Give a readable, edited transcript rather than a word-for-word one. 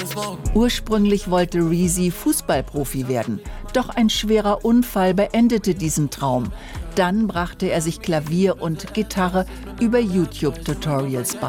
Ursprünglich wollte Reezy Fußballprofi werden. Doch ein schwerer Unfall beendete diesen Traum. Dann brachte er sich Klavier und Gitarre über YouTube-Tutorials bei.